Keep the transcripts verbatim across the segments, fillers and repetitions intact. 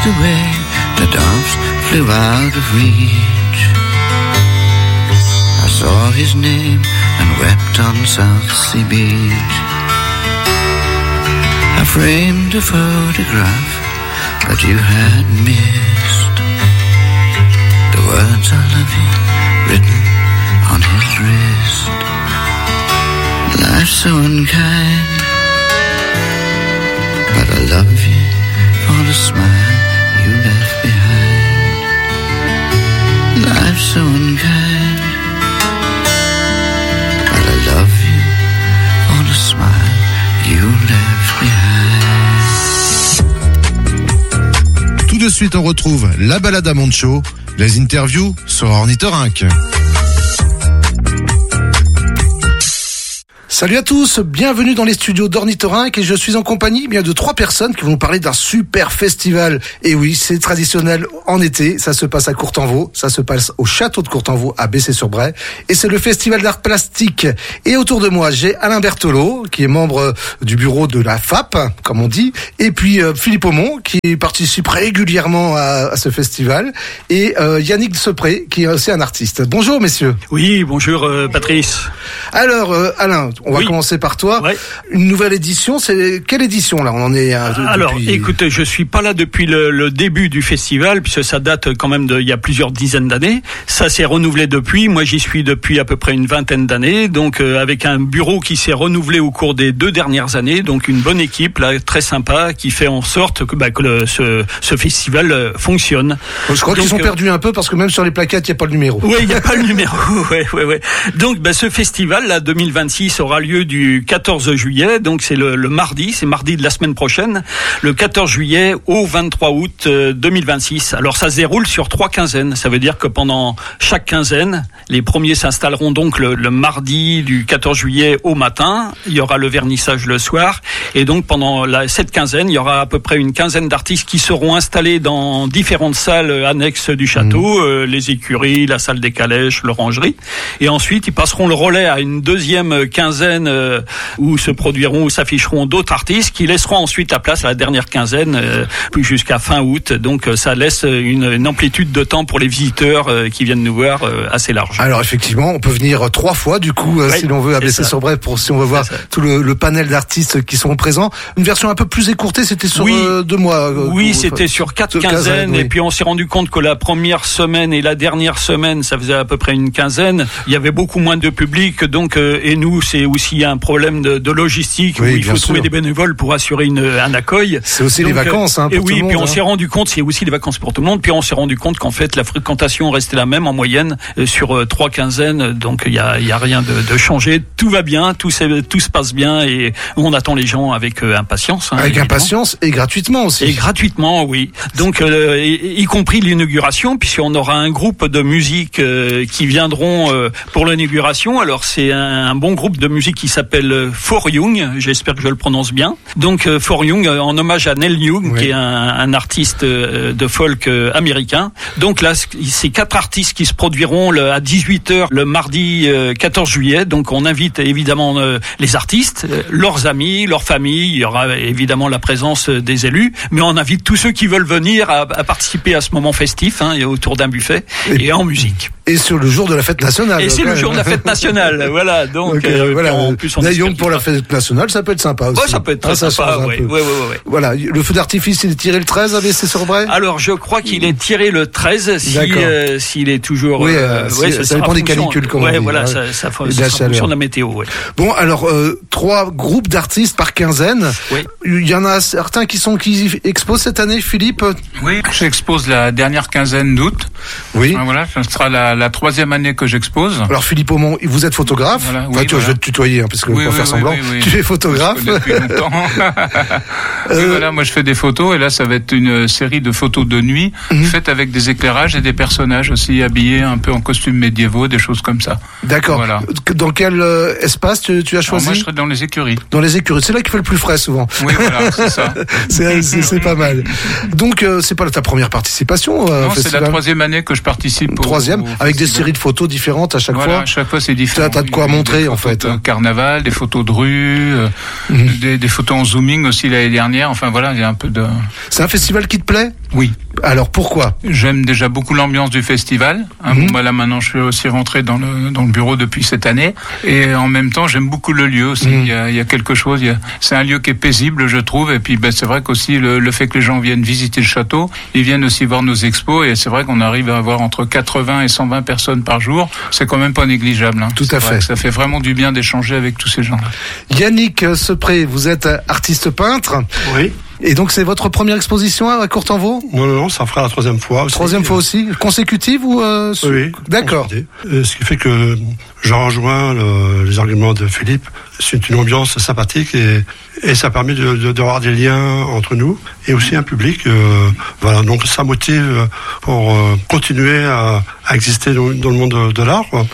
away, the doves flew out of reach. I saw his name and wept on South Sea Beach. I framed a photograph that you had missed. The words I love you written on his wrist. Life's so unkind, but I love you for the smile you left behind. Life's so unkind, but I love you for the smile you left behind. Tout de suite, on retrouve la balade à Moncho, les interviews sur Ornithorynque. Salut à tous, bienvenue dans les studios d'Ornithorynque et je suis en compagnie bien de trois personnes qui vont nous parler d'un super festival. Et oui, c'est traditionnel en été, ça se passe à Courtenvaux, ça se passe au château de Courtenvaux à Bessay-sur-Bray et c'est le festival d'art plastique. Et autour de moi, j'ai Alain Berthelot qui est membre du bureau de la F A P, comme on dit, et puis euh, Philippe Aumont qui participe régulièrement à, à ce festival et euh, Yannick Sepré qui est aussi un artiste. Bonjour messieurs. Oui, bonjour euh, Patrice. Alors euh, Alain, on va oui. commencer par toi. Ouais. Une nouvelle édition, c'est quelle édition là? On en est. Euh, Alors, depuis... écoute, je suis pas là depuis le, le début du festival, puisque ça date quand même de il y a plusieurs dizaines d'années. Ça s'est renouvelé depuis. Moi, j'y suis depuis à peu près une vingtaine d'années, donc euh, avec un bureau qui s'est renouvelé au cours des deux dernières années. Donc une bonne équipe là, très sympa, qui fait en sorte que, bah, que le, ce, ce festival euh, fonctionne. Je crois donc, qu'ils sont euh... perdus un peu parce que même sur les plaquettes, il n'y a pas le numéro. Oui, il n'y a pas le numéro. Ouais, ouais, ouais. Donc, bah, ce festival là, deux mille vingt-six aura lieu du quatorze juillet, donc c'est le, le mardi, c'est mardi de la semaine prochaine, le quatorze juillet au vingt-trois août deux mille vingt-six. Alors ça se déroule sur trois quinzaines, ça veut dire que pendant chaque quinzaine, les premiers s'installeront donc le, le mardi du quatorze juillet au matin, il y aura le vernissage le soir, et donc pendant la, cette quinzaine, il y aura à peu près une quinzaine d'artistes qui seront installés dans différentes salles annexes du château, mmh. euh, les écuries, la salle des calèches, l'orangerie, et ensuite ils passeront le relais à une deuxième quinzaine euh, où se produiront ou s'afficheront d'autres artistes qui laisseront ensuite la place à la dernière quinzaine euh, puis jusqu'à fin août. Donc euh, ça laisse une, une amplitude de temps pour les visiteurs euh, qui viennent nous voir euh, assez large. Alors effectivement, on peut venir trois fois du coup euh, oui, si l'on veut à Bessay-sur-Bray pour si on veut voir tout le, le panel d'artistes qui sont présents. Une version un peu plus écourtée, c'était sur oui, euh, deux mois. Euh, oui, pour, c'était enfin, sur quatre sur quinzaines, quinzaine, et oui. puis on s'est rendu compte que la première semaine et la dernière semaine, ça faisait à peu près une quinzaine. Il y avait beaucoup moins de public, donc euh, et nous c'est aussi un problème de, de logistique oui, où il faut sûr. trouver des bénévoles pour assurer une, un accueil. C'est aussi donc, les vacances, hein, pour et tout oui, le monde. Puis on hein. s'est rendu compte, c'est aussi les vacances pour tout le monde. Puis on s'est rendu compte qu'en fait la fréquentation restait la même en moyenne euh, sur euh, trois quinzaines. Donc il y a, il y a rien de, de changé. Tout va bien, tout, tout se passe bien et on attend les gens avec euh, impatience. Hein, avec évidemment. impatience et gratuitement aussi. Et gratuitement, oui. Donc euh, y, y compris l'inauguration, puisqu'on aura un groupe de musique euh, qui viendront euh, pour l'inauguration. Alors c'est un, un bon groupe de musique qui s'appelle For Young, j'espère que je le prononce bien. Donc euh, For Young euh, en hommage à Neil Young, oui. qui est un, un artiste euh, de folk euh, américain. Donc là, c'est quatre artistes qui se produiront le, à dix-huit heures le mardi euh, quatorze juillet. Donc on invite évidemment euh, les artistes, euh, leurs amis, leurs familles. Il y aura évidemment la présence des élus, mais on invite tous ceux qui veulent venir à, à participer à ce moment festif, hein, autour d'un buffet et, et en musique. Et sur le jour de la fête nationale. Et c'est le jour de la fête nationale, voilà. Donc okay, euh, voilà. En plus, on D'ailleurs, pour la fête nationale, ça peut être sympa aussi. Ouais, ça peut être très ah, sympa. Ouais, ouais, ouais, ouais. Voilà, le feu d'artifice, il est tiré le treize à Bessay-sur-Bray. Alors, je crois qu'il est tiré le treize, si euh, s'il est toujours. Oui, euh, si, ouais, ça, ça dépend des canicules, comme ouais, on dit. Voilà, ouais. ça, ça, ça, ça sera en fonction de la météo. Ouais. Bon, alors euh, trois groupes d'artistes par quinzaine. Oui. Il y en a certains qui sont qui exposent cette année, Philippe. Oui, j'expose la dernière quinzaine d'août. Oui. Voilà, ce sera la, la troisième année que j'expose. Alors Philippe Aumont, vous êtes photographe. Voilà, oui, enfin, tu vois, voilà. Je vais te tutoyer, hein, parce que oui, on va oui, faire oui, semblant. Oui, oui, tu es photographe. Je depuis longtemps. euh... Voilà, moi je fais des photos et là ça va être une série de photos de nuit mm-hmm. faites avec des éclairages et des personnages aussi habillés un peu en costumes médiévaux, des choses comme ça. D'accord. Voilà. Dans quel euh, espace tu, tu as choisi? Alors moi je serai dans les écuries. Dans les écuries, c'est là qu'il fait le plus frais souvent. Oui, voilà, c'est ça. c'est, c'est, c'est pas mal. Donc euh, c'est pas ta première participation euh, Non, festival. C'est la troisième année que je participe. Au, troisième, au avec festival. des séries de photos différentes à chaque voilà, fois. À chaque fois c'est différent. T'as, t'as de quoi montrer en fait. carnaval, des photos de rue, euh, mmh. des, des photos en zooming aussi l'année dernière. Enfin voilà, il y a un peu de... C'est un festival qui te plaît ? Oui. Alors pourquoi ? J'aime déjà beaucoup l'ambiance du festival. Hein, mmh. Bon, bah, là maintenant je suis aussi rentré dans le dans le bureau depuis cette année et en même temps j'aime beaucoup le lieu aussi. Mmh. Il y a il y a quelque chose. Il y a, c'est un lieu qui est paisible, je trouve. Et puis bah, c'est vrai qu'aussi le, le fait que les gens viennent visiter le château, ils viennent aussi voir nos expos et c'est vrai qu'on arrive à avoir entre quatre-vingts et cent vingt personnes par jour. C'est quand même pas négligeable. Hein. Tout c'est à fait. Ça fait vraiment du bien d'échanger avec tous ces gens-là. Yannick Sepré, vous êtes artiste peintre. Oui. Et donc c'est votre première exposition à Courtanvaux ? Non, non, non, ça fera la troisième fois aussi. Troisième fois aussi, consécutive ou euh, sous... Oui. D'accord. Euh, ce qui fait que je rejoins le, les arguments de Philippe. C'est une ambiance sympathique et, et ça permet de, de, d'avoir des liens entre nous et aussi un public. Euh, voilà, donc ça motive pour euh, continuer à, à exister dans, dans le monde de, de l'art. Quoi.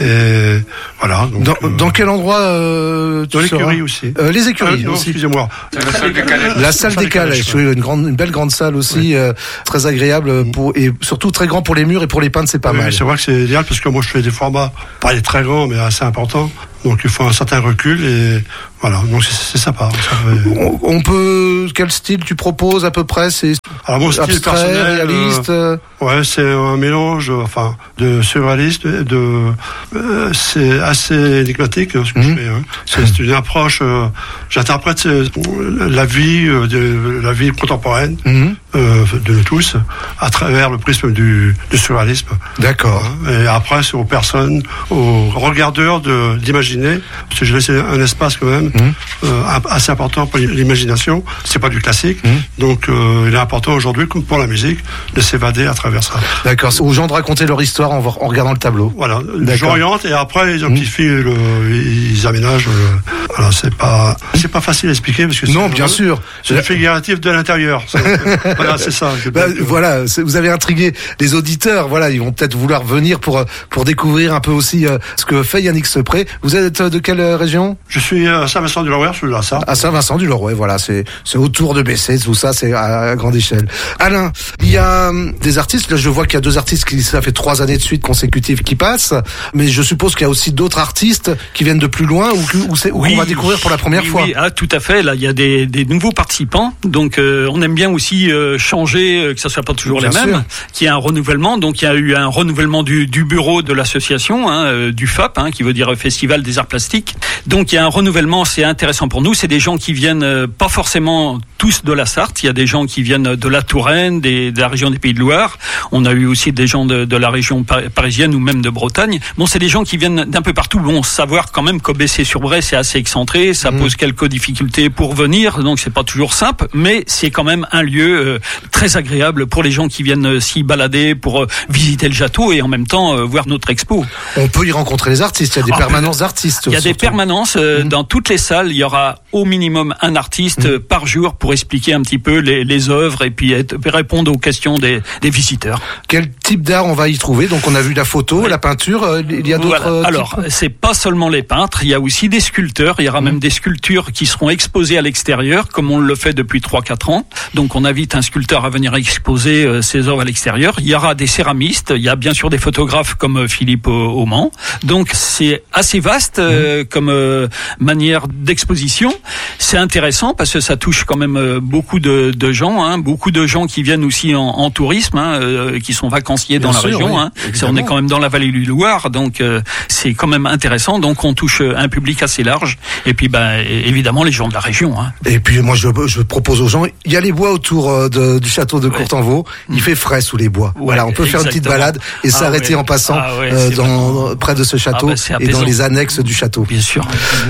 Et voilà. Donc, dans, euh, dans quel endroit euh, tu Dans l'écurie seras aussi. Euh, les écuries euh, non, aussi. Excusez-moi. C'est la salle des calèches. La salle des calèches, oui, une grande, une belle grande salle aussi, oui. euh, très agréable pour et surtout très grand pour les murs et pour les peintres, c'est pas oui, mal. C'est vrai que c'est idéal parce que moi je fais des formats pas les très grands mais assez importants. Donc il faut un certain recul et voilà, donc c'est, c'est sympa. Ça fait... on, on peut, quel style tu proposes à peu près ? C'est Alors mon style abstrait, personnel, réaliste. Euh... Ouais, c'est un mélange, enfin, de surréaliste, de, euh, c'est assez énigmatique ce que mmh. je fais. Hein. C'est, c'est une approche. Euh, j'interprète euh, la vie, euh, de la vie contemporaine mmh. euh, de nous tous à travers le prisme du, du surréalisme. D'accord. Et après, c'est aux personnes, aux regardeurs de d'imaginer. Parce que je laisse un espace quand même. Mmh. Euh, assez important pour l'imagination. C'est pas du classique, mmh. donc euh, il est important aujourd'hui, comme pour la musique, de s'évader à travers ça. D'accord. C'est aux gens de raconter leur histoire en, en regardant le tableau. Voilà. J'oriente et après ils amplifient, mmh. le, ils aménagent. Le, voilà, c'est pas, c'est pas facile à expliquer parce que non, c'est, bien c'est, sûr. C'est le figuratif de l'intérieur. Voilà, c'est ça. Bah, voilà, c'est, vous avez intrigué les auditeurs. Voilà, ils vont peut-être vouloir venir pour pour découvrir un peu aussi euh, ce que fait Yannick Sepré. Vous êtes de quelle région ? Je suis à Saint-Vincent-du-Larouet, je suis là, ça. À Saint-Vincent-du-Larouet, voilà, c'est c'est autour de Bessay, tout ça, c'est à grande échelle. Alain, il y a des artistes. Là, je vois qu'il y a deux artistes qui, ça fait trois années de suite consécutives qui passent, mais je suppose qu'il y a aussi d'autres artistes qui viennent de plus loin ou que ou c'est, ou oui, qu'on va découvrir pour la première oui, fois. Oui, ah, tout à fait. Là, il y a des, des nouveaux participants. Donc, euh, on aime bien aussi euh, changer, euh, que ça soit pas toujours bien les mêmes. Qu'il y ait un renouvellement. Donc, il y a eu un renouvellement du, du bureau de l'association, hein, euh, du F A P, hein, qui veut dire Festival des Arts Plastiques. Donc, il y a un renouvellement. C'est intéressant pour nous. C'est des gens qui viennent euh, pas forcément tous de la Sarthe. Il y a des gens qui viennent de la Touraine, des, de la région des Pays de Loire. On a eu aussi des gens de, de la région parisienne ou même de Bretagne. Bon, c'est des gens qui viennent d'un peu partout. Bon, savoir quand même qu'au Bessay-sur-Bray, c'est assez excentré. Ça mmh. pose quelques difficultés pour venir. Donc, c'est pas toujours simple. Mais c'est quand même un lieu euh, très agréable pour les gens qui viennent euh, s'y balader, pour euh, visiter le château et en même temps euh, voir notre expo. On peut y rencontrer les artistes. Il y a des ah, permanences d'artistes. Il y a surtout. des permanences euh, mmh. dans toutes les salles. Il y aura au minimum un artiste mmh. par jour pour expliquer un petit peu les, les œuvres et puis être, répondre aux questions des, des visiteurs. Quel type d'art on va y trouver ? Donc on a vu la photo, oui. la peinture. Euh, il y a d'autres. Voilà. Alors types... c'est pas seulement les peintres. Il y a aussi des sculpteurs. Il y aura mmh. même des sculptures qui seront exposées à l'extérieur, comme on le fait depuis trois quatre ans. Donc on invite un sculpteur à venir exposer euh, ses œuvres à l'extérieur. Il y aura des céramistes. Il y a bien sûr des photographes comme euh, Philippe Auman. Donc c'est assez vaste euh, mmh. comme euh, manière d'exposition. C'est intéressant parce que ça touche quand même euh, beaucoup de, de gens, hein, beaucoup de gens qui viennent aussi en, en tourisme, hein, euh, qui sont vacanciers bien dans sûr, la région. Oui, hein. C'est, on est quand même dans la vallée du Loire, donc euh, c'est quand même intéressant. Donc on touche un public assez large. Et puis bah, évidemment les gens de la région. Hein. Et puis moi je, je propose aux gens, il y a les bois autour de, du château de Courtanvaux. Ouais. Il fait frais sous les bois. Ouais, voilà, on peut exactement. faire une petite balade et ah, s'arrêter ouais. en passant ah, ouais, euh, dans, près de ce château ah, bah, et dans les annexes du château. Bien sûr.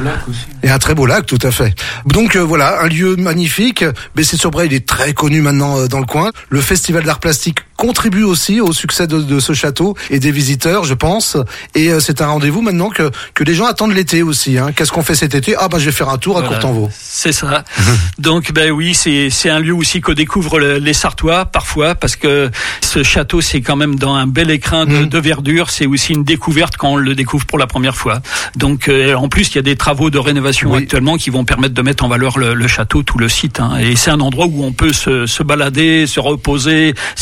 Et un très beau lac, tout à fait. Donc euh, voilà, un lieu magnifique. Bessay-sur-Bray, il est très connu maintenant euh, dans le coin. Le Festival d'Art Plastique contribue aussi au succès de, de ce château et des visiteurs, je pense. Et euh, c'est un rendez-vous maintenant que que les gens attendent l'été aussi. Hein. Qu'est-ce qu'on fait cet été ? Ah bah je vais faire un tour à voilà, Courtanvaux. C'est ça. Donc ben oui, c'est c'est un lieu aussi que découvrent le, les Sartois parfois parce que ce château c'est quand même dans un bel écrin de, mmh. de verdure. C'est aussi une découverte quand on le découvre pour la première fois. Donc euh, en plus il y a des travaux de rénovation oui. actuellement qui vont permettre de mettre en valeur le, le château, tout le site. Hein. Et c'est un endroit où on peut se, se balader, se reposer. C'est vraiment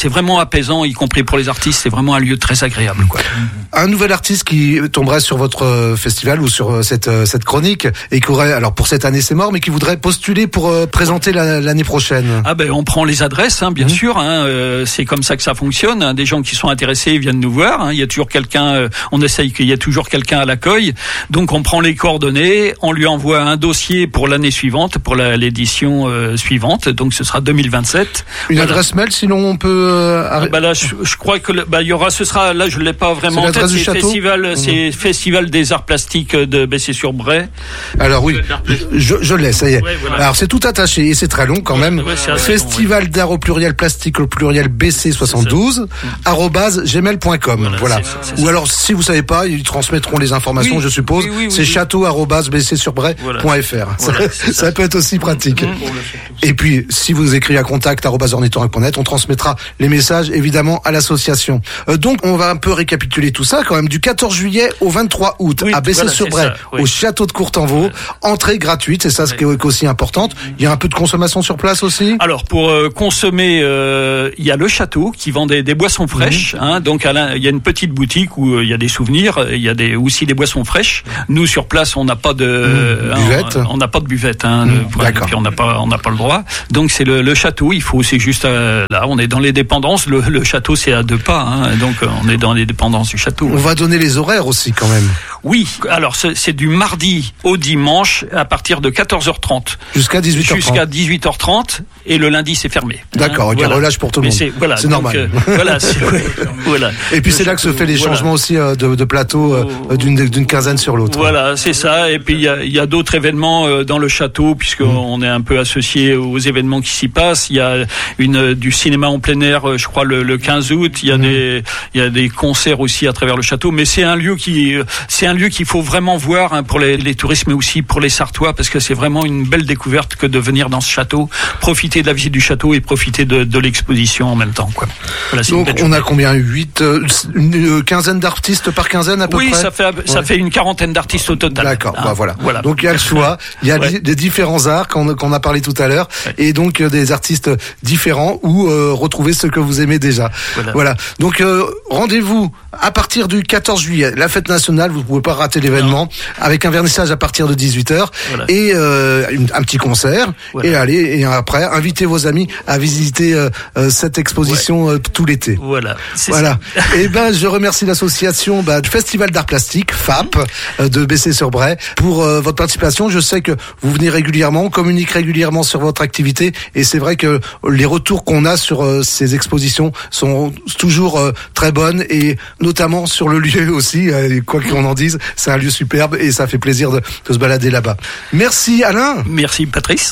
apaisant, y compris pour les artistes. C'est vraiment un lieu très agréable, quoi. Un nouvel artiste qui tomberait sur votre festival ou sur cette cette chronique et qui aurait, alors pour cette année c'est mort, mais qui voudrait postuler pour euh, présenter la, l'année prochaine. Ah ben on prend les adresses, hein, bien mmh. sûr. Hein, euh, c'est comme ça que ça fonctionne. Hein, des gens qui sont intéressés viennent nous voir. Hein, il y a toujours quelqu'un. Euh, on essaye qu'il y ait toujours quelqu'un à l'accueil. Donc on prend les coordonnées, on lui envoie un dossier pour l'année suivante, pour la, l'édition euh, suivante. Donc ce sera deux mille vingt-sept. Une voilà. adresse mail, sinon on peut. Euh, ah ben là, je, je crois que bah il y aura. Ce sera là, je l'ai pas vraiment. C'est l'adresse en tête, du c'est château. Festival, mmh. c'est Festival des Arts Plastiques de Bessay-sur-Bray. Alors oui, je, je l'ai, ça y est. Ouais, voilà. Alors c'est tout attaché et c'est très long quand même. Ouais, ouais, Festival long, ouais. d'art au pluriel plastique au pluriel B C soixante-douze arobase gmail point com. Voilà. voilà. C'est, c'est, c'est Ou alors si vous savez pas, ils transmettront les informations, oui, je suppose. Oui, oui, oui, c'est oui. château arobase b c sur bray point f r. Voilà. Voilà, ça, ça peut être aussi pratique. Mmh. Et puis si vous écrivez à contact arobase ornithorynque point net, on transmettra les messages évidemment à l'association. Euh, donc on va un peu récapituler tout ça quand même du quatorze juillet au vingt-trois août oui, à Bessay-sur-Bray voilà, oui. au château de Courtenvaux, ouais. entrée gratuite, c'est ça ce qui est aussi importante. Il y a un peu de consommation sur place aussi. Alors pour euh, consommer, euh, il y a le château qui vend des, des boissons fraîches. Mmh. Hein, donc à il y a une petite boutique où euh, il y a des souvenirs, il y a des aussi des boissons fraîches. Nous sur place, on n'a pas de mmh. hein, buvette. On n'a pas de buvette. Hein, mmh. le, D'accord. Puis on n'a pas on n'a pas le droit. Donc c'est le, le château. Il faut c'est juste euh, là, on est dans les dépendances. Le, le château c'est à deux pas. Hein, donc euh, on est dans les dépendances du château. On va donner les horaires aussi quand même. Oui. Alors c'est, c'est du mardi au dimanche à partir de quatorze heures trente jusqu'à dix-huit heures trente. Jusqu'à dix-huit heures trente et le lundi c'est fermé. D'accord. Hein, ok, voilà. Relâche pour tout le monde. C'est, voilà, c'est donc, normal. Euh, voilà, c'est, ouais, voilà. Et puis le c'est là que se fait les voilà. changements aussi euh, de, de plateau euh, d'une, d'une quinzaine sur l'autre. Voilà, c'est ça. Et puis il y a, y a d'autres événements euh, dans le château puisque mmh. on est un peu associé aux événements qui s'y passent. Il y a une du cinéma en plein air, je crois le, le quinze août. Il y a mmh. des il y a des concerts aussi à travers le château. Mais c'est un lieu qui c'est un lieu qu'il faut vraiment voir hein, pour les, les touristes, mais aussi pour les Sartois parce que c'est vraiment une belle découverte que de venir dans ce château, profiter de la visite du château et profiter de, de l'exposition en même temps. Quoi. Voilà, c'est donc on a combien huit euh, une quinzaine d'artistes par quinzaine à peu oui, près. Oui, ça fait ça ouais. fait une quarantaine d'artistes au total. D'accord, hein, bah voilà. voilà. Donc il y a le choix, il y a ouais. des différents arts qu'on, qu'on a parlé tout à l'heure ouais. et donc euh, des artistes différents ou euh, retrouver ce que vous aimez déjà. Voilà. voilà. Donc euh, rendez-vous à partir du quatorze juillet, la fête nationale, vous ne pouvez pas rater l'événement non. avec un vernissage à partir de dix-huit heures voilà. et euh, une, un petit concert voilà. et allez et après invitez vos amis à visiter euh, euh, cette exposition ouais. euh, tout l'été. Voilà. C'est voilà. Et ben je remercie l'association bah, du Festival d'art plastique F A P euh, de Bessay-sur-Bray pour euh, votre participation. Je sais que vous venez régulièrement, on communique régulièrement sur votre activité et c'est vrai que les retours qu'on a sur euh, ces expositions sont toujours euh, très bonnes et notamment sur le lieu aussi, euh, quoi qu'on en dise, c'est un lieu superbe et ça fait plaisir de, de se balader là-bas. Merci Alain. Merci Patrice.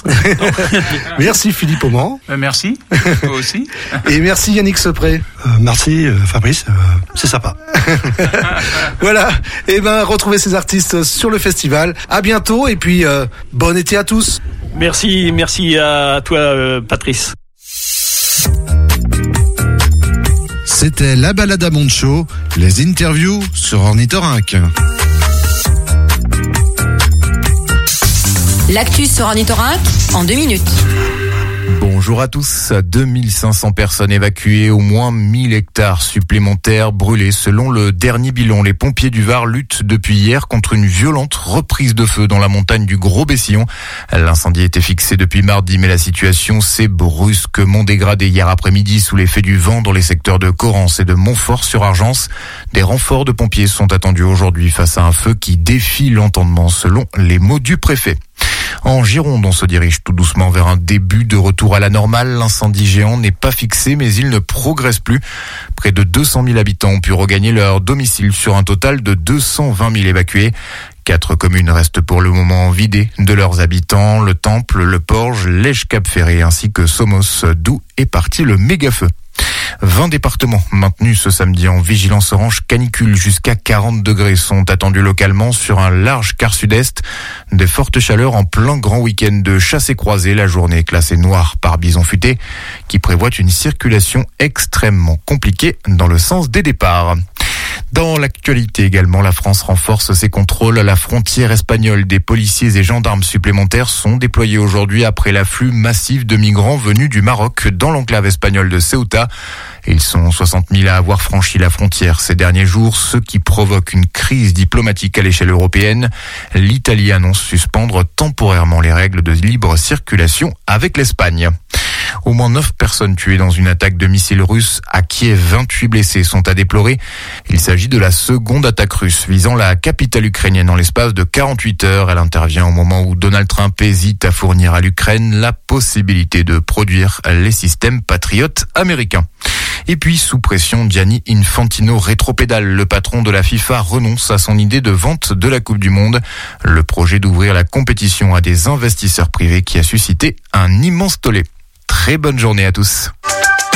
Merci Philippe Auman. Euh, merci. Toi aussi. Et merci Yannick Sepré. Euh, merci euh, Fabrice, euh, c'est sympa. Voilà. Et ben retrouvez ces artistes sur le festival. À bientôt et puis euh, bon été à tous. Merci, merci à toi euh, Patrice. C'était La Balade à Monte-Chaud, les interviews sur Ornithorynque. L'actu sur Ornithorynque en deux minutes. Bonjour à tous. deux mille cinq cents personnes évacuées, au moins mille hectares supplémentaires brûlés. Selon le dernier bilan, les pompiers du Var luttent depuis hier contre une violente reprise de feu dans la montagne du Gros-Bessillon. L'incendie était fixé depuis mardi, mais la situation s'est brusquement dégradée hier après-midi sous l'effet du vent dans les secteurs de Corrence et de Montfort-sur-Argence. Des renforts de pompiers sont attendus aujourd'hui face à un feu qui défie l'entendement selon les mots du préfet. En Gironde, on se dirige tout doucement vers un début de retour à la normale. L'incendie géant n'est pas fixé, mais il ne progresse plus. Près de deux cent mille habitants ont pu regagner leur domicile sur un total de deux cent vingt mille évacués. Quatre communes restent pour le moment vidées de leurs habitants. Le Temple, le Porge, l'Èche-Cap-Ferré ainsi que Somos, d'où est parti le méga-feu. vingt départements maintenus ce samedi en vigilance orange canicule. Jusqu'à quarante degrés sont attendus localement sur un large quart sud-est. Des fortes chaleurs en plein grand week-end de chasse et croisée. La journée est classée noire par Bison Futé qui prévoit une circulation extrêmement compliquée dans le sens des départs. Dans l'actualité également, la France renforce ses contrôles à la frontière espagnole. Des policiers et gendarmes supplémentaires sont déployés aujourd'hui après l'afflux massif de migrants venus du Maroc dans l'enclave espagnole de Ceuta. Ils sont soixante mille à avoir franchi la frontière ces derniers jours, ce qui provoque une crise diplomatique à l'échelle européenne. L'Italie annonce suspendre temporairement les règles de libre circulation avec l'Espagne. Au moins neuf personnes tuées dans une attaque de missiles russes à Kiev. vingt-huit blessés sont à déplorer. Il s'agit de la seconde attaque russe visant la capitale ukrainienne en l'espace de quarante-huit heures. Elle intervient au moment où Donald Trump hésite à fournir à l'Ukraine la possibilité de produire les systèmes patriotes américains. Et puis, sous pression, Gianni Infantino rétropédale. Le patron de la FIFA renonce à son idée de vente de la Coupe du Monde. Le projet d'ouvrir la compétition à des investisseurs privés qui a suscité un immense tollé. Très bonne journée à tous.